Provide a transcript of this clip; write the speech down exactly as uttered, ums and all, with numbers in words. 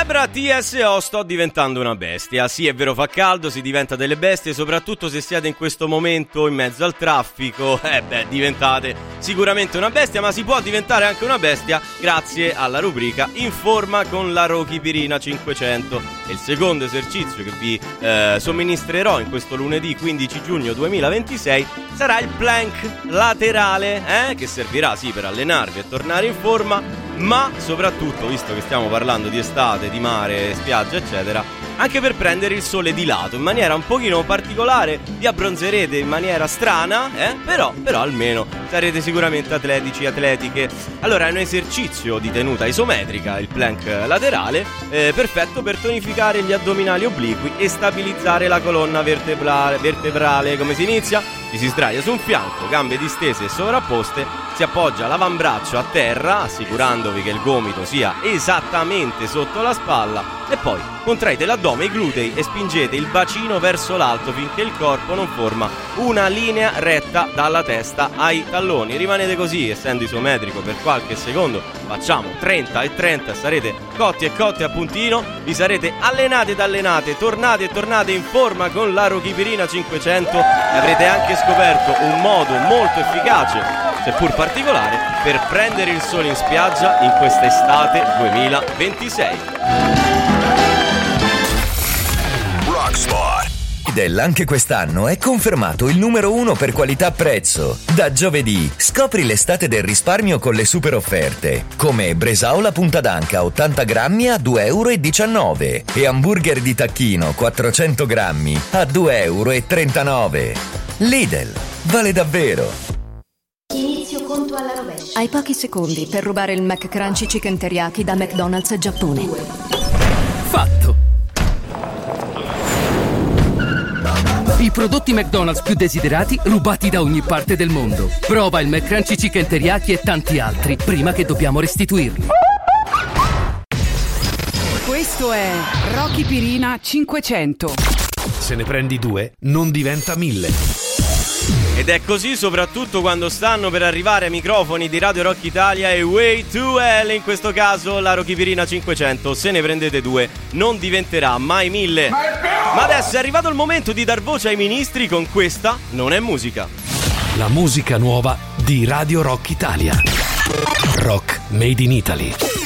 Debra T S O, sto diventando una bestia. Sì, è vero, fa caldo, si diventa delle bestie, soprattutto se siete in questo momento in mezzo al traffico. Eh beh, diventate sicuramente una bestia, ma si può diventare anche una bestia grazie alla rubrica In forma con la Rochipirina cinquecento. E il secondo esercizio che vi eh, somministrerò in questo lunedì quindici giugno duemilaventisei sarà il plank laterale, eh? Che servirà sì per allenarvi e tornare in forma, ma soprattutto, visto che stiamo parlando di estate, di mare, spiaggia eccetera, anche per prendere il sole di lato in maniera un pochino particolare. Vi abbronzerete in maniera strana, eh? però, però almeno sarete sicuramente atletici, atletiche. Allora è un esercizio di tenuta isometrica, il plank laterale, eh, perfetto per tonificare gli addominali obliqui e stabilizzare la colonna vertebrale, vertebrale. Come si inizia? Ci si sdraia su un fianco, gambe distese e sovrapposte, si appoggia l'avambraccio a terra, assicurandovi che il gomito sia esattamente sotto la spalla, e poi contraete l'addome, i glutei e spingete il bacino verso l'alto finché il corpo non forma una linea retta dalla testa ai talloni. Rimanete così, essendo isometrico, per qualche secondo. Facciamo trenta e trenta, sarete cotti e cotti a puntino, vi sarete allenate ed allenate, tornate e tornate in forma con la Rochipirina cinquecento e avrete anche scoperto un modo molto efficace, seppur particolare, per prendere il sole in spiaggia in questa estate duemilaventisei. Rockspot. Lidl anche quest'anno è confermato il numero uno per qualità-prezzo. Da giovedì scopri l'estate del risparmio con le super offerte, come bresaola punta d'anca ottanta grammi a due e diciannove euro e hamburger di tacchino quattrocento grammi a due e trentanove euro. Lidl, vale davvero. Inizio conto alla rovescia. Hai pochi secondi per rubare il McCrunchy Chicken Teriyaki da McDonald's Giappone. Fatto! I prodotti McDonald's più desiderati rubati da ogni parte del mondo. Prova il McCrunchy Chicken Teriyaki e tanti altri prima che dobbiamo restituirli. Questo è Rochipirina cinquecento. Se ne prendi due, non diventa mille. Ed è così soprattutto quando stanno per arrivare ai microfoni di Radio Rock Italia e Way to Hell, in questo caso la Rochipirina cinquecento. Se ne prendete due non diventerà mai mille. Ma adesso è arrivato il momento di dar voce ai ministri con questa Non è musica. La musica nuova di Radio Rock Italia. Rock Made in Italy.